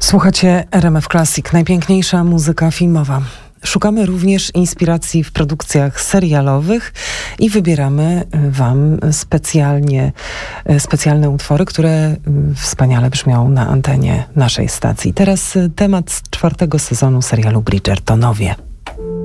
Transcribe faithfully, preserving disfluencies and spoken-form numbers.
Słuchacie R M F Classic, najpiękniejsza muzyka filmowa. Szukamy również inspiracji w produkcjach serialowych i wybieramy wam specjalnie, specjalne utwory, które wspaniale brzmią na antenie naszej stacji. Teraz temat z czwartego sezonu serialu Bridgertonowie.